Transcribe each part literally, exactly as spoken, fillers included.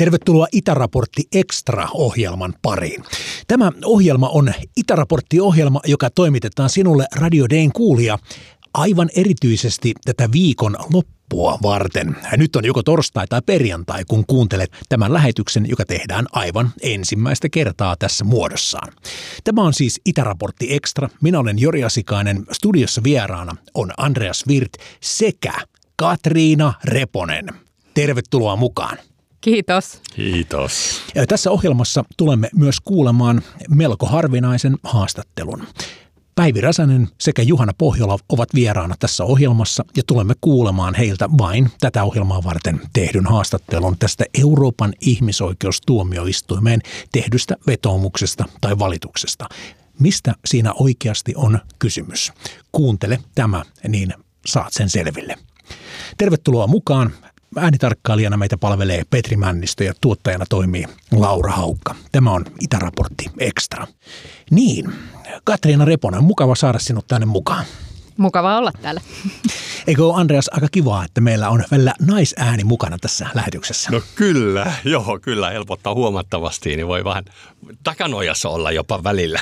Tervetuloa Itäraportti Extra-ohjelman pariin. Tämä ohjelma on Itäraportti-ohjelma, joka toimitetaan sinulle Radio Dayn kuulija aivan erityisesti tätä viikon loppua varten. Nyt on joko torstai tai perjantai, kun kuuntelet tämän lähetyksen, joka tehdään aivan ensimmäistä kertaa tässä muodossaan. Tämä on siis Itäraportti Extra. Minä olen Jori Asikainen. Studiossa vieraana on Andreas Wirth sekä Katriina Reponen. Tervetuloa mukaan. Kiitos. Kiitos. Ja tässä ohjelmassa tulemme myös kuulemaan melko harvinaisen haastattelun. Päivi Räsänen sekä Juhana Pohjola ovat vieraana tässä ohjelmassa ja tulemme kuulemaan heiltä vain tätä ohjelmaa varten tehdyn haastattelun tästä Euroopan ihmisoikeustuomioistuimeen tehdystä vetoomuksesta tai valituksesta. Mistä siinä oikeasti on kysymys? Kuuntele tämä, niin saat sen selville. Tervetuloa mukaan. Äänitarkkailijana meitä palvelee Petri Männistö ja tuottajana toimii Laura Haukka. Tämä on Itäraportti Extra. Niin, Katriina Reponen, mukava saada sinut tänne mukaan. Mukava olla täällä. Eikö ole, Andreas, aika kivaa, että meillä on välillä naisääni mukana tässä lähetyksessä? No kyllä, joo, kyllä helpottaa huomattavasti, niin voi vähän takanojassa olla jopa välillä.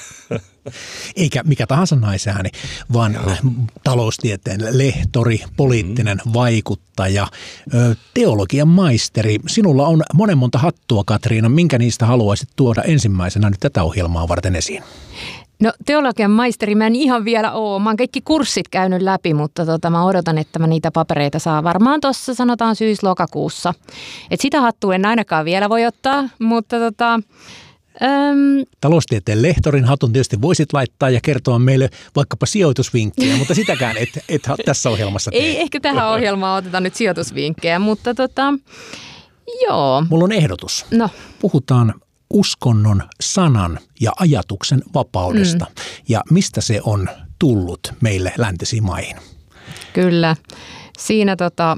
Eikä mikä tahansa naisääni, vaan joo. Taloustieteen lehtori, poliittinen mm. vaikuttaja, teologian maisteri. Sinulla on monen monta hattua, Katriina. Minkä niistä haluaisit tuoda ensimmäisenä nyt tätä ohjelmaa varten esiin? No teologian maisteri mä en ihan vielä ole. Mä oon kaikki kurssit käynyt läpi, mutta tota, mä odotan, että mä niitä papereita saa varmaan tuossa sanotaan syys-lokakuussa. Et sitä hattua en ainakaan vielä voi ottaa, mutta tota... Öm... Taloustieteen lehtorin hatun tietysti voisit laittaa ja kertoa meille vaikkapa sijoitusvinkkejä, mutta sitäkään et, et tässä ohjelmassa tee. Ei ehkä tähän ohjelmaan oteta nyt sijoitusvinkkejä, mutta tota, joo. Mulla on ehdotus. No. Puhutaan uskonnon, sanan ja ajatuksen vapaudesta mm. ja mistä se on tullut meille läntisiin maihin. Kyllä. Siinä tota...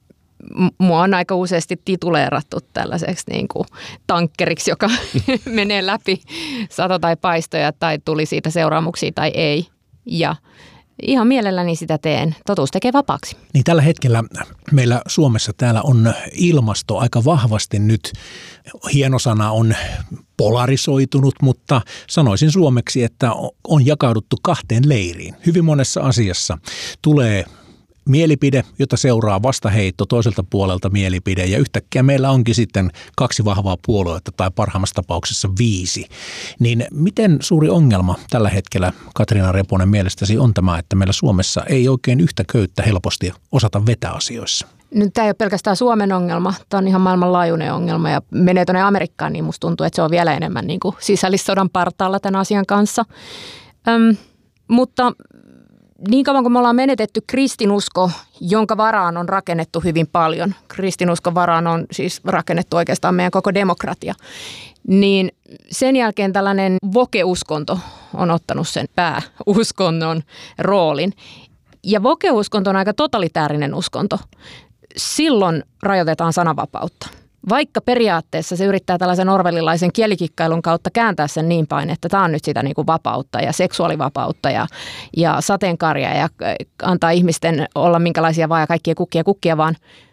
Mua on aika useasti tituleerattu tällaiseksi niin kuin tankkeriksi, joka menee läpi sato tai paistoja tai tuli siitä seuraamuksia tai ei. Ja ihan mielelläni sitä teen. Totuus tekee vapaaksi. Niin tällä hetkellä meillä Suomessa täällä on ilmasto aika vahvasti nyt, hieno sana on polarisoitunut, mutta sanoisin suomeksi, että on jakauduttu kahteen leiriin. Hyvin monessa asiassa tulee mielipide, jota seuraa vastaheitto toiselta puolelta mielipide ja yhtäkkiä meillä onkin sitten kaksi vahvaa puoluetta tai parhaimmassa tapauksessa viisi. Niin miten suuri ongelma tällä hetkellä, Katriina Reponen, mielestäsi on tämä, että meillä Suomessa ei oikein yhtä köyttä helposti osata vetää asioissa? Nyt tämä ei ole pelkästään Suomen ongelma, tämä on ihan maailmanlaajuinen ongelma ja menee tuonne Amerikkaan, niin musta tuntuu, että se on vielä enemmän niin kuin sisällissodan partaalla tämän asian kanssa. Öm, mutta... Niin kauan kuin me ollaan menetetty kristinusko, jonka varaan on rakennettu hyvin paljon, kristinuskon varaan on siis rakennettu oikeastaan meidän koko demokratia, niin sen jälkeen tällainen vokeuskonto on ottanut sen pääuskonnon roolin. Ja vokeuskonto on aika totalitäärinen uskonto. Silloin rajoitetaan sananvapautta. Vaikka periaatteessa se yrittää tällaisen orwellilaisen kielikikkailun kautta kääntää sen niin päin, että tämä on nyt sitä niin kuin vapautta ja seksuaalivapautta ja, ja sateenkaaria ja antaa ihmisten olla minkälaisia vaan ja kaikkia kukkia kukkia vaan.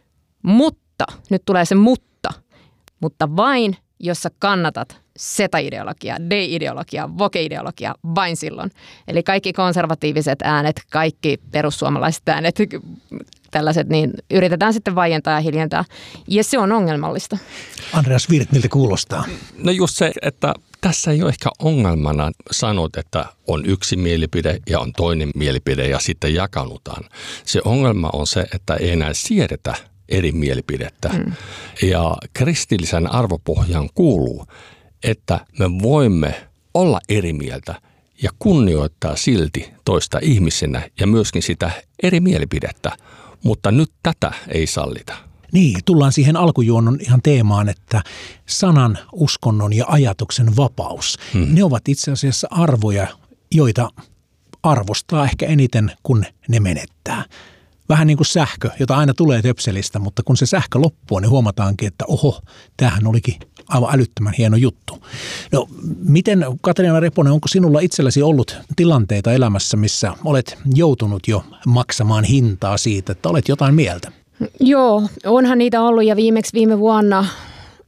Mutta, nyt tulee se mutta, mutta vain jos sä kannatat seta-ideologiaa, de-ideologiaa, voke-ideologiaa vain silloin. Eli kaikki konservatiiviset äänet, kaikki perussuomalaiset äänet, tällaiset, niin yritetään sitten vaientaa ja hiljentää. Ja se on ongelmallista. Andreas Wirth, miltä kuulostaa? No just se, että tässä ei ole ehkä ongelmana sanot, että on yksi mielipide ja on toinen mielipide ja sitten jakanutaan. Se ongelma on se, että ei enää siedetä eri mielipidettä. Mm. Ja kristillisen arvopohjaan kuuluu, että me voimme olla eri mieltä ja kunnioittaa silti toista ihmisenä ja myöskin sitä eri mielipidettä, mutta nyt tätä ei sallita. Niin, tullaan siihen alkujuonnon ihan teemaan, että sanan, uskonnon ja ajatuksen vapaus, hmm. ne ovat itse asiassa arvoja, joita arvostaa ehkä eniten, kun ne menettää. Vähän niin kuin sähkö, jota aina tulee töpselistä, mutta kun se sähkö loppuu, niin huomataankin, että oho, tämähän olikin aivan älyttömän hieno juttu. No miten, Katriina Reponen, onko sinulla itselläsi ollut tilanteita elämässä, missä olet joutunut jo maksamaan hintaa siitä, että olet jotain mieltä? Joo, onhan niitä ollut ja viimeksi viime vuonna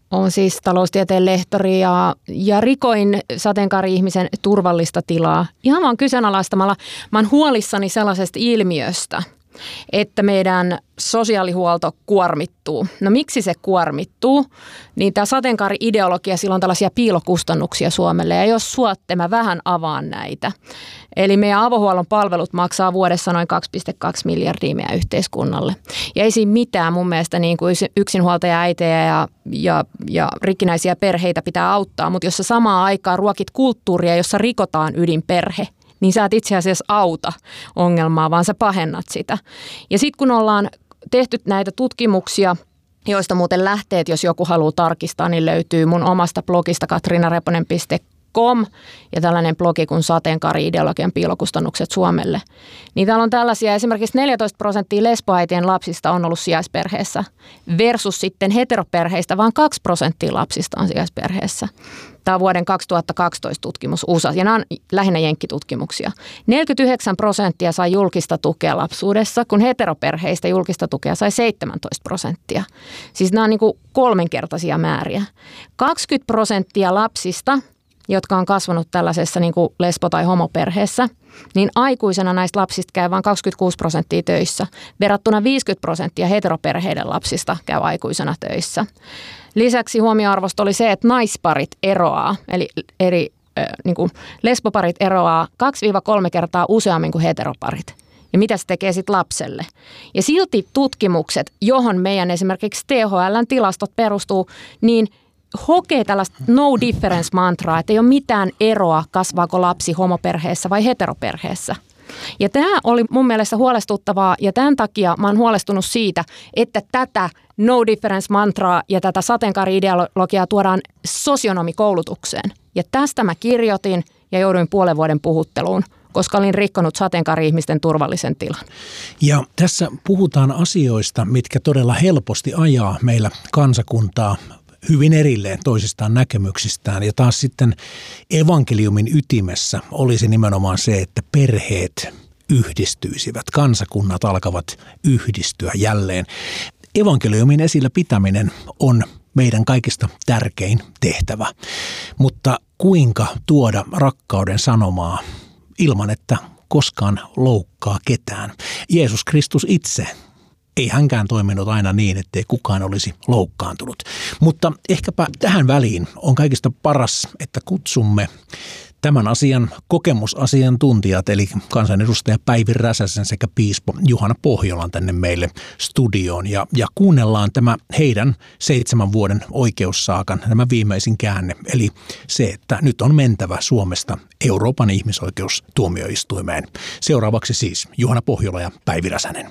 olen siis taloustieteen lehtori ja, ja rikoin sateenkaari-ihmisen turvallista tilaa. Ihan vaan kyseenalaistamalla, mä oon huolissani sellaisesta ilmiöstä, että meidän sosiaalihuolto kuormittuu. No miksi se kuormittuu? Niin tämä sateenkaari-ideologia, sillä on tällaisia piilokustannuksia Suomelle, ja jos suotte, mä vähän avaan näitä. Eli meidän avohuollon palvelut maksaa vuodessa noin kaksi pilkku kaksi miljardia meidän yhteiskunnalle. Ja ei siinä mitään mun mielestä niin kuin yksinhuoltaja äitejä ja, ja, ja rikkinäisiä perheitä pitää auttaa, mutta jos sä samaan aikaan ruokit kulttuuria, jossa rikotaan ydinperhe, niin sä et itse asiassa auta ongelmaa, vaan sä pahennat sitä. Ja sitten kun ollaan tehty näitä tutkimuksia, joista muuten lähteet, jos joku haluaa tarkistaa, niin löytyy mun omasta blogista katriinareponen piste com ja tällainen blogi kuin sateenkaari-ideologian piilokustannukset Suomelle. Niin täällä on tällaisia, esimerkiksi neljätoista prosenttia lesboäitien lapsista on ollut sijaisperheessä versus sitten heteroperheistä vaan kaksi prosenttia lapsista on sijaisperheessä. Tämä on vuoden kaksituhattakaksitoista tutkimus U S A, ja nämä on lähinnä jenkkitutkimuksia. neljäkymmentäyhdeksän prosenttia sai julkista tukea lapsuudessa, kun heteroperheistä julkista tukea sai seitsemäntoista prosenttia. Siis nämä on niin kuin kolmenkertaisia määriä. kaksikymmentä prosenttia lapsista, jotka on kasvanut tällaisessa niin kuin lesbo- tai homoperheessä, niin aikuisena näistä lapsista käy vain kaksikymmentäkuusi prosenttia töissä. Verrattuna viisikymmentä prosenttia heteroperheiden lapsista käy aikuisena töissä. Lisäksi huomioarvosta oli se, että naisparit eroaa, eli eri äh, niin kuin lesboparit eroaa kaksi kolme kertaa useammin kuin heteroparit. Ja mitä se tekee sitten lapselle? Ja silti tutkimukset, johon meidän esimerkiksi T H L:n tilastot perustuu, niin hokee tällaista no difference mantraa, että ei ole mitään eroa, kasvaako lapsi homoperheessä vai heteroperheessä. Ja tämä oli mun mielestä huolestuttavaa, ja tämän takia mä oon huolestunut siitä, että tätä no difference mantraa ja tätä sateenkaari-ideologiaa tuodaan sosionomikoulutukseen. Ja tästä mä kirjoitin ja jouduin puolen vuoden puhutteluun, koska olin rikkonut sateenkaari-ihmisten turvallisen tilan. Ja tässä puhutaan asioista, mitkä todella helposti ajaa meillä kansakuntaa hyvin erilleen toisistaan näkemyksistään. Ja taas sitten evankeliumin ytimessä olisi nimenomaan se, että perheet yhdistyisivät, kansakunnat alkavat yhdistyä jälleen. Evankeliumin esillä pitäminen on meidän kaikista tärkein tehtävä, mutta kuinka tuoda rakkauden sanomaa ilman, että koskaan loukkaa ketään? Jeesus Kristus itse, ei hänkään toiminut aina niin, ettei kukaan olisi loukkaantunut. Mutta ehkäpä tähän väliin on kaikista paras, että kutsumme tämän asian kokemusasiantuntijat, eli kansanedustaja Päivi Räsäsen sekä piispo Juhana Pohjolan tänne meille studioon. Ja, ja kuunnellaan tämä heidän seitsemän vuoden oikeussaakan, tämä viimeisin käänne. Eli se, että nyt on mentävä Suomesta Euroopan ihmisoikeustuomioistuimeen. Seuraavaksi siis Juhana Pohjola ja Päivi Räsänen.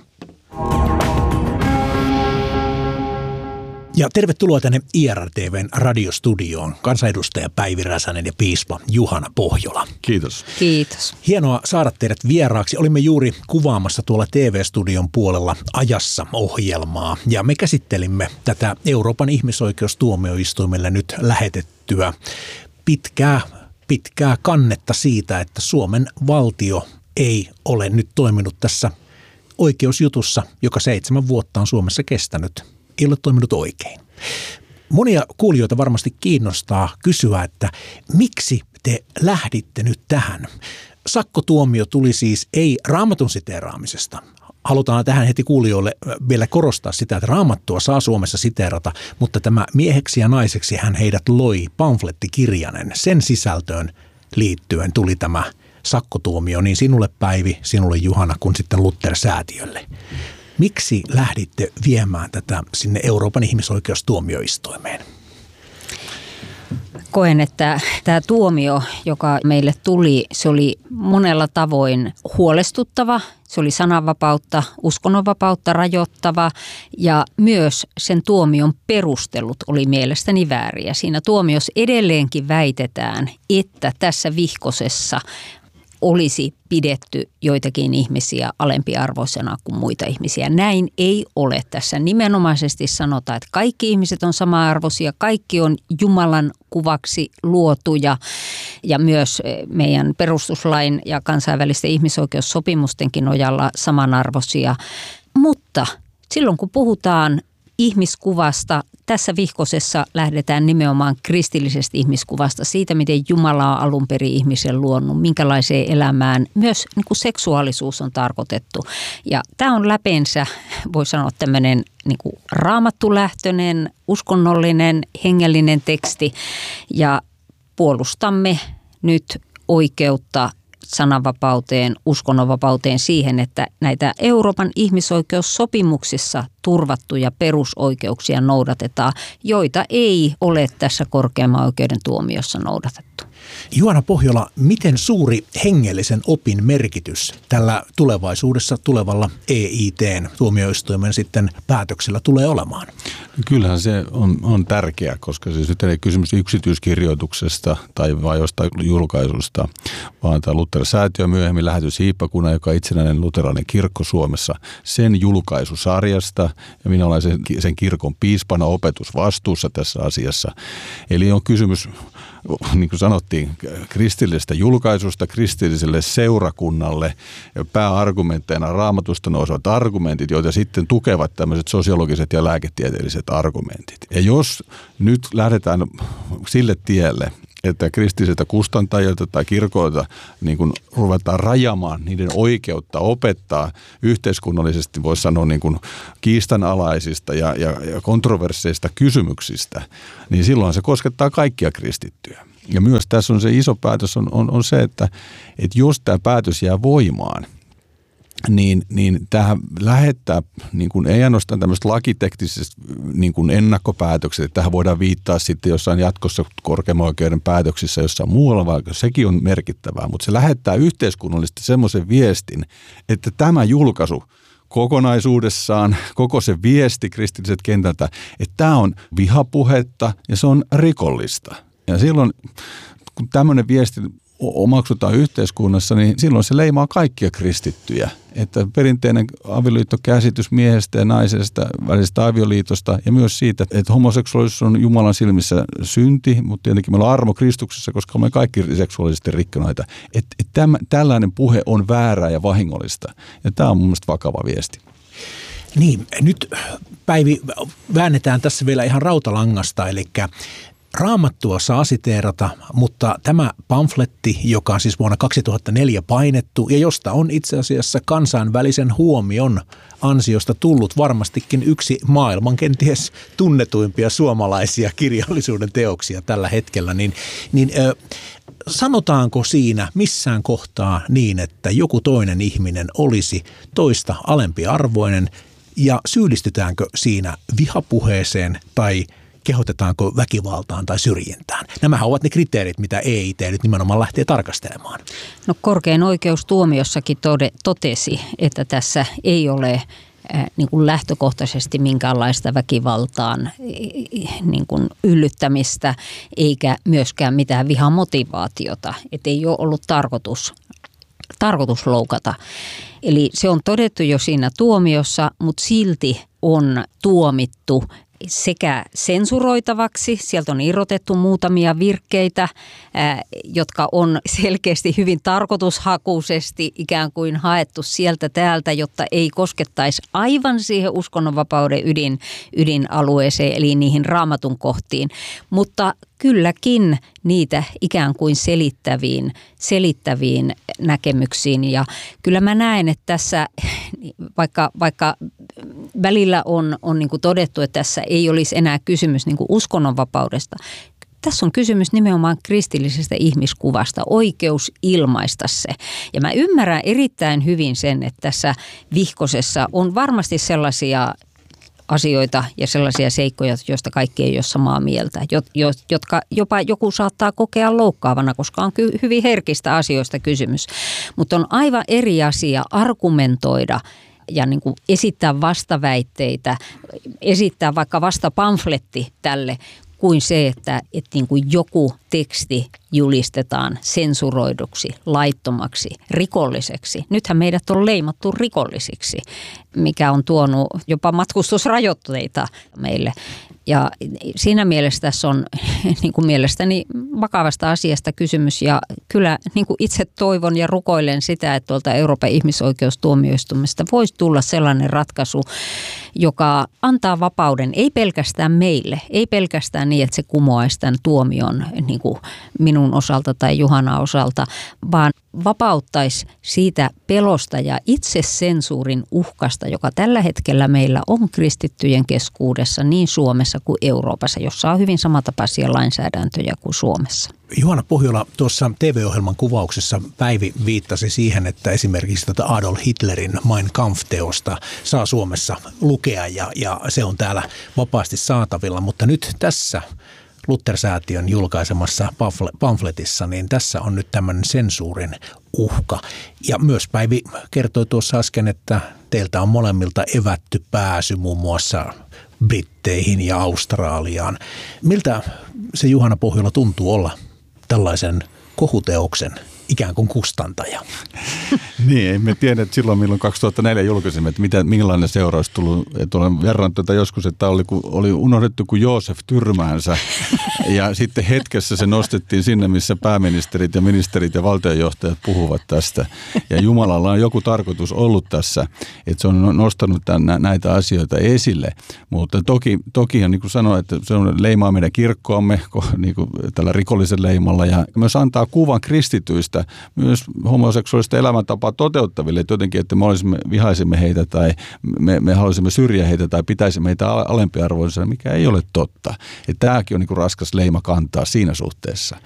Ja tervetuloa tänne I R T V:n radiostudioon, kansanedustaja Päivi Räsänen ja piispa Juhana Pohjola. Kiitos. Kiitos. Hienoa saada teidät vieraaksi. Olimme juuri kuvaamassa tuolla T V-studion puolella Ajassa -ohjelmaa ja me käsittelimme tätä Euroopan ihmisoikeustuomioistuimelle nyt lähetettyä pitkää, pitkää kannetta siitä, että Suomen valtio ei ole nyt toiminut tässä oikeusjutussa, joka seitsemän vuotta on Suomessa kestänyt, ei ole toiminut oikein. Monia kuulijoita varmasti kiinnostaa kysyä, että miksi te lähditte nyt tähän? Sakkotuomio tuli siis ei Raamatun siteeraamisesta. Halutaan tähän heti kuulijoille vielä korostaa sitä, että Raamattua saa Suomessa siteerata, mutta tämä mieheksi ja naiseksi hän heidät loi pamflettikirjanen. Sen sisältöön liittyen tuli tämä sakkotuomio niin sinulle Päivi, sinulle Juhana kuin sitten Luther-säätiölle. Miksi lähditte viemään tätä sinne Euroopan ihmisoikeustuomioistuimeen? Koen, että tämä tuomio, joka meille tuli, se oli monella tavoin huolestuttava. Se oli sananvapautta, uskonnonvapautta rajoittava ja myös sen tuomion perustelut oli mielestäni vääriä. Siinä tuomiossa edelleenkin väitetään, että tässä vihkosessa olisi pidetty joitakin ihmisiä alempiarvoisena kuin muita ihmisiä. Näin ei ole. Tässä nimenomaisesti sanotaan, että kaikki ihmiset on sama-arvoisia, kaikki on Jumalan kuvaksi luotuja ja myös meidän perustuslain ja kansainvälisten ihmisoikeussopimustenkin nojalla samanarvoisia. Mutta silloin kun puhutaan ihmiskuvasta. Tässä vihkosessa lähdetään nimenomaan kristillisestä ihmiskuvasta, siitä miten Jumala on alun perin ihmisen luonut, minkälaiseen elämään myös niin kuin seksuaalisuus on tarkoitettu. Ja tämä on läpeensä, voi sanoa, tämmöinen niin kuin raamattulähtöinen, uskonnollinen, hengellinen teksti ja puolustamme nyt oikeutta sananvapauteen, uskonnonvapauteen siihen, että näitä Euroopan ihmisoikeussopimuksissa turvattuja perusoikeuksia noudatetaan, joita ei ole tässä korkeimman oikeuden tuomiossa noudatettu. Juhana Pohjola, miten suuri hengellisen opin merkitys tällä tulevaisuudessa tulevalla E I T:n tuomioistuimen sitten päätöksellä tulee olemaan? Kyllähän se on, on tärkeä, koska se nyt ei kysymys yksityiskirjoituksesta tai vai jostain julkaisusta, vaan tämä Luther-säätiö myöhemmin lähetyshiippakunnan, joka on itsenäinen luterilainen kirkko Suomessa, sen julkaisusarjasta, ja minä olen sen, sen kirkon piispana opetusvastuussa tässä asiassa. Eli on kysymys, niin kuin sanottiin, kristillisestä julkaisusta kristilliselle seurakunnalle. Pääargumentteina Raamatusta nousevat argumentit, joita sitten tukevat tämmöiset sosiologiset ja lääketieteelliset argumentit. Ja jos nyt lähdetään sille tielle, että kristillisiltä kustantajilta tai kirkoilta niin kuin ruvetaan rajamaan niiden oikeutta opettaa yhteiskunnallisesti, voisi sanoa niin kuin kiistanalaisista ja, ja, ja kontroverseista kysymyksistä, niin silloin se koskettaa kaikkia kristittyjä. Ja myös tässä on se iso päätös on, on, on se, että, että jos tämä päätös jää voimaan, niin, niin tämähän lähettää, niin kuin ei ainoastaan tämmöistä lakiteknisestä niin kuin ennakkopäätökset, että tähän voidaan viittaa sitten jossain jatkossa korkeimman oikeuden päätöksissä jossain muualla, vaikka sekin on merkittävää, mutta se lähettää yhteiskunnallisesti semmoisen viestin, että tämä julkaisu kokonaisuudessaan, koko se viesti kristilliset kentältä, että tämä on vihapuhetta ja se on rikollista. Ja silloin, kun tämmöinen viesti omaksutaan yhteiskunnassa, niin silloin se leimaa kaikkia kristittyjä. Että perinteinen avioliittokäsitys miehestä ja naisesta välisestä avioliitosta ja myös siitä, että homoseksuaalisuus on Jumalan silmissä synti, mutta tietenkin meillä on armo Kristuksessa, koska me kaikki seksuaalisesti rikkonaita. Että et tämä, tällainen puhe on väärää ja vahingollista. Ja tämä on mun mielestä vakava viesti. Niin, nyt Päivi väännetään tässä vielä ihan rautalangasta, eli Raamattua saa siteerata, mutta tämä pamfletti, joka on siis vuonna kaksituhattaneljä painettu ja josta on itse asiassa kansainvälisen huomion ansiosta tullut varmastikin yksi maailman kenties tunnetuimpia suomalaisia kirjallisuuden teoksia tällä hetkellä, niin, niin ö, sanotaanko siinä missään kohtaa niin, että joku toinen ihminen olisi toista alempiarvoinen ja syyllistytäänkö siinä vihapuheeseen tai kehotetaanko väkivaltaan tai syrjintään? Nämähän ovat ne kriteerit, mitä E I T nyt nimenomaan lähtee tarkastelemaan. No korkein oikeus tuomiossakin tode, totesi, että tässä ei ole äh, niin kuin lähtökohtaisesti minkäänlaista väkivaltaan niin kuin yllyttämistä eikä myöskään mitään vihamotivaatiota. Että ei ole ollut tarkoitus, tarkoitus loukata. Eli se on todettu jo siinä tuomiossa, mutta silti on tuomittu sekä sensuroitavaksi, sieltä on irrotettu muutamia virkkeitä, ää, jotka on selkeästi hyvin tarkoitushakuisesti ikään kuin haettu sieltä täältä, jotta ei koskettaisi aivan siihen uskonnonvapauden ydin, ydinalueeseen, eli niihin raamatun kohtiin, mutta kylläkin niitä ikään kuin selittäviin, selittäviin näkemyksiin. Ja kyllä mä näen, että tässä, vaikka, vaikka välillä on, on niin kuin todettu, että tässä ei olisi enää kysymys niin kuin uskonnonvapaudesta, tässä on kysymys nimenomaan kristillisestä ihmiskuvasta, oikeus ilmaista se. Ja mä ymmärrän erittäin hyvin sen, että tässä vihkosessa on varmasti sellaisia asioita ja sellaisia seikkoja, joista kaikki ei ole samaa mieltä, jotka jopa joku saattaa kokea loukkaavana, koska on hyvin herkistä asioista kysymys. Mutta on aivan eri asia argumentoida ja niin kuin esittää vastaväitteitä, esittää vaikka vasta pamfletti tälle, kuin se, että, että niin kuin joku teksti julistetaan sensuroiduksi, laittomaksi, rikolliseksi. Nythän meidät on leimattu rikollisiksi, mikä on tuonut jopa matkustusrajoitteita meille. Ja siinä mielessä tässä on niin kuin mielestäni vakavasta asiasta kysymys ja kyllä niin kuin itse toivon ja rukoilen sitä, että tuolta Euroopan ihmisoikeustuomioistuimesta voisi tulla sellainen ratkaisu, joka antaa vapauden ei pelkästään meille, ei pelkästään niin, että se kumoaisi tämän tuomion niin kuin minun osalta tai Juhana osalta, vaan vapauttaisi siitä pelosta ja itsesensuurin uhkasta, joka tällä hetkellä meillä on kristittyjen keskuudessa niin Suomessa kuin Euroopassa, jossa on hyvin samantapaisia lainsäädäntöjä kuin Suomessa. Juhana Pohjola, tuossa T V-ohjelman kuvauksessa Päivi viittasi siihen, että esimerkiksi tätä Adolf Hitlerin Mein Kampf-teosta saa Suomessa lukea ja, ja se on täällä vapaasti saatavilla, mutta nyt tässä Luther-säätiön julkaisemassa pamfletissa, niin tässä on nyt tämmöinen sensuurin uhka. Ja myös Päivi kertoi tuossa äsken, että teiltä on molemmilta evätty pääsy muun muassa Britteihin ja Australiaan. Miltä se Juhana Pohjola tuntuu olla tällaisen kohuteoksen ikään kuin kustantaja? Niin, emme tiedä, että silloin milloin kaksituhattaneljä julkaisimme, että mitä, millainen seuraus tullut. Että olen verran tätä joskus, että oli, oli unohdettu kuin Joosef tyrmäänsä ja sitten hetkessä se nostettiin sinne, missä pääministerit ja ministerit ja valtionjohtajat puhuvat tästä. Ja Jumalalla on joku tarkoitus ollut tässä, että se on nostanut tämän, näitä asioita esille. Mutta toki, tokihan niin kuin sanoin, että se on leimaa meidän kirkkoamme niin kuin tällä rikollisen leimalla ja myös antaa kuvan kristityistä, myös homoseksuaalista elämäntapaa toteuttaville, että jotenkin, että me olisimme, vihaisimme heitä tai me, me haluaisimme syrjää heitä tai pitäisimme heitä alempiarvoisena, mikä ei ole totta. Että tämäkin on niin kuin raskas leima kantaa siinä suhteessa.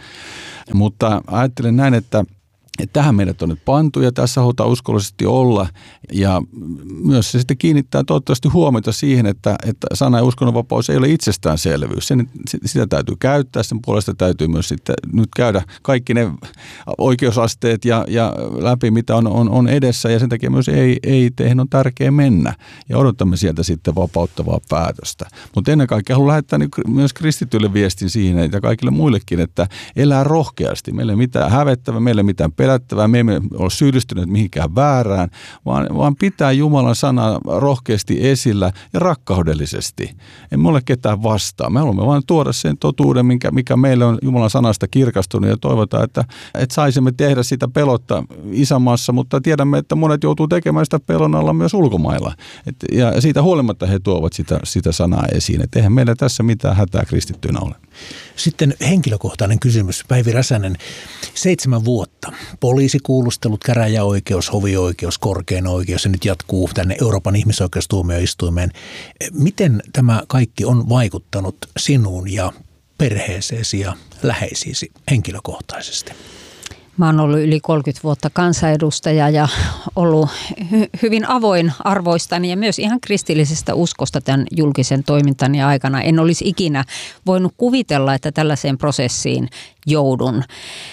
Mutta ajattelen näin, että Että tähän meidät on nyt pantu ja tässä halutaan uskollisesti olla ja myös se sitten kiinnittää toivottavasti huomiota siihen, että, että sana- ja uskonnonvapaus ei ole itsestäänselvyys. Sen, sitä täytyy käyttää, sen puolesta täytyy myös sitten nyt käydä kaikki ne oikeusasteet ja, ja läpi, mitä on, on, on edessä ja sen takia myös ei, ei teihin on tärkeää mennä ja odotamme sieltä sitten vapauttavaa päätöstä. Mutta ennen kaikkea haluan lähettää myös kristityille viestin siihen ja kaikille muillekin, että elää rohkeasti. Meillä ei mitään hävettävää, meillä ei mitään pelättävää, me emme ole syyllistyneet mihinkään väärään, vaan, vaan pitää Jumalan sanaa rohkeasti esillä ja rakkaudellisesti. Emme ole ketään vastaan. Me haluamme vain tuoda sen totuuden, mikä, mikä meille on Jumalan sanasta kirkastunut ja toivotaan, että, että saisimme tehdä sitä pelotta isänmaassa, mutta tiedämme, että monet joutuu tekemään sitä pelon alla myös ulkomailla. Et, ja siitä huolimatta he tuovat sitä, sitä sanaa esiin. Et eihän meillä tässä mitään hätää kristittyinä ole. Sitten henkilökohtainen kysymys. Päivi Räsänen, seitsemän vuotta. Poliisikuulustelut, käräjäoikeus, hovioikeus, korkein oikeus ja nyt jatkuu tänne Euroopan ihmisoikeustuomioistuimeen. Miten tämä kaikki on vaikuttanut sinuun ja perheeseesi ja läheisiisi henkilökohtaisesti? Mä oon ollut yli kolmekymmentä vuotta kansanedustaja ja ollut hy- hyvin avoin arvoistani ja myös ihan kristillisestä uskosta tämän julkisen toimintani aikana. En olisi ikinä voinut kuvitella, että tällaiseen prosessiin joudun.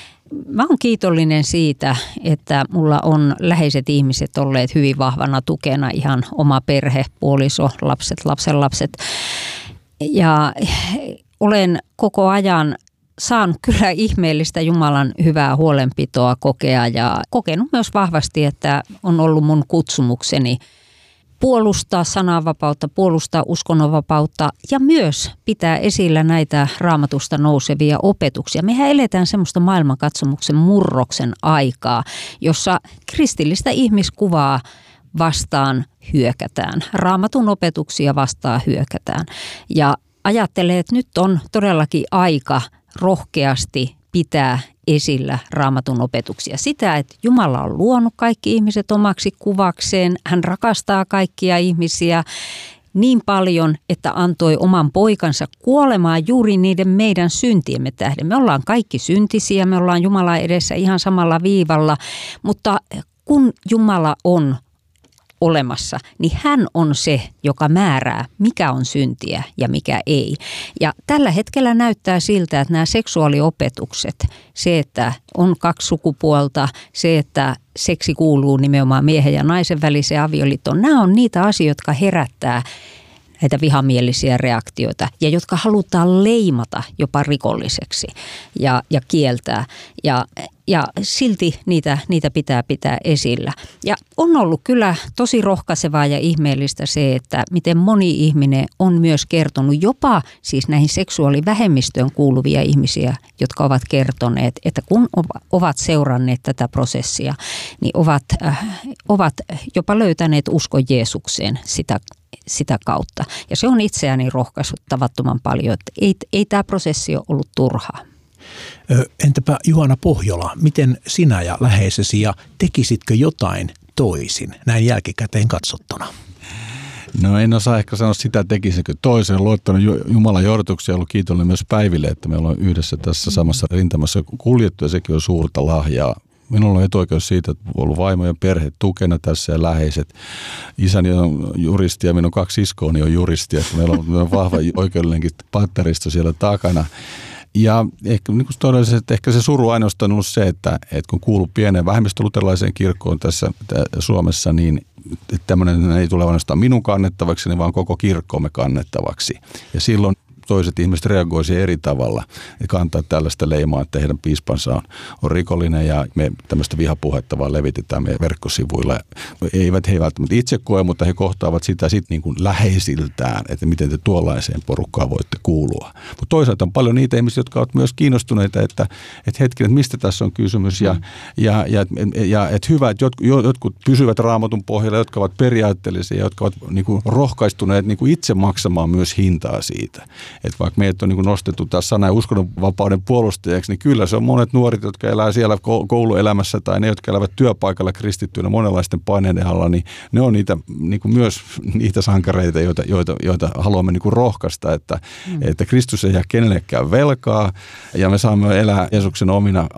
Mä oon kiitollinen siitä, että mulla on läheiset ihmiset olleet hyvin vahvana tukena, ihan oma perhe, puoliso, lapset, lapsenlapset. Ja olen koko ajan saanut kyllä ihmeellistä Jumalan hyvää huolenpitoa kokea ja kokenut myös vahvasti, että on ollut mun kutsumukseni puolustaa sananvapautta, puolustaa uskonnonvapautta ja myös pitää esillä näitä Raamatusta nousevia opetuksia. Mehän eletään semmoista maailmankatsomuksen murroksen aikaa, jossa kristillistä ihmiskuvaa vastaan hyökätään. Raamatun opetuksia vastaan hyökätään ja ajattelee, että nyt on todellakin aika rohkeasti pitää esillä Raamatun opetuksia. Sitä, että Jumala on luonut kaikki ihmiset omaksi kuvakseen. Hän rakastaa kaikkia ihmisiä niin paljon, että antoi oman poikansa kuolemaan juuri niiden meidän syntiemme tähden. Me ollaan kaikki syntisiä, me ollaan Jumalan edessä ihan samalla viivalla, mutta kun Jumala on olemassa, niin hän on se, joka määrää, mikä on syntiä ja mikä ei. Ja tällä hetkellä näyttää siltä, että nämä seksuaaliopetukset, se, että on kaksi sukupuolta, se, että seksi kuuluu nimenomaan miehen ja naisen väliseen avioliittoon, nämä on niitä asioita, jotka herättää näitä vihamielisiä reaktioita ja jotka halutaan leimata jopa rikolliseksi ja, ja kieltää. Ja ja silti niitä, niitä pitää pitää esillä. Ja on ollut kyllä tosi rohkaisevaa ja ihmeellistä se, että miten moni ihminen on myös kertonut, jopa siis näihin seksuaalivähemmistöön kuuluvia ihmisiä, jotka ovat kertoneet, että kun ovat seuranneet tätä prosessia, niin ovat, äh, ovat jopa löytäneet uskon Jeesukseen sitä, sitä kautta. Ja se on itseäni rohkaissut tavattoman paljon, että ei, ei tämä prosessi ole ollut turhaa. Entäpä Juhana Pohjola, miten sinä ja läheisesi ja tekisitkö jotain toisin näin jälkikäteen katsottuna? No en osaa ehkä sanoa sitä, tekisinkö toisen. Luottanut Jumalan johdatuksia ja ollut kiitollinen myös Päiville, että me ollaan yhdessä tässä samassa rintamassa kuljettu ja sekin on suurta lahjaa. Minulla on etuoikeus siitä, että on ollut vaimo ja perhe tukena tässä ja läheiset. Isäni on juristi ja minun kaksi iskooni on juristi, että meillä on vahva oikeudellinenkin patteristo siellä takana. Ja ehkä, niin kuin todella, että ehkä se suru ainoastaan on ollut se, että, että kun kuuluu pieneen vähemmistöluterilaiseen kirkkoon tässä Suomessa, niin tämmöinen ei tule ainoastaan minun kannettavaksi, vaan koko kirkkoomme kannettavaksi. Ja silloin toiset ihmiset reagoisivat eri tavalla ja kantaa tällaista leimaa, että heidän piispansa on, on rikollinen ja me tämmöistä vihapuhetta vaan levitetään meidän verkkosivuilla. Eivät he välttämättä itse koe, mutta he kohtaavat sitä sitten niin kuin läheisiltään, että miten te tuollaiseen porukkaan voitte kuulua. Mutta toisaalta on paljon niitä ihmisiä, jotka ovat myös kiinnostuneita, että, että hetken, että mistä tässä on kysymys ja, mm. ja, ja, ja, ja että hyvä, että jotkut, jotkut pysyvät Raamatun pohjalla, jotka ovat periaatteellisia, jotka ovat niin kuin rohkaistuneet niin kuin itse maksamaan myös hintaa siitä. Että vaikka meidät on niin kuin nostettu taas sana- ja uskonnonvapauden puolustajaksi, niin kyllä se on monet nuoret, jotka elää siellä kouluelämässä tai ne, jotka elävät työpaikalla kristittyinä monenlaisten paineiden alla, niin ne on niitä, niin kuin myös niitä sankareita, joita, joita, joita haluamme niin kuin rohkaista, että, mm. että Kristus ei jää kenellekään velkaa ja me saamme elää Jeesuksen omina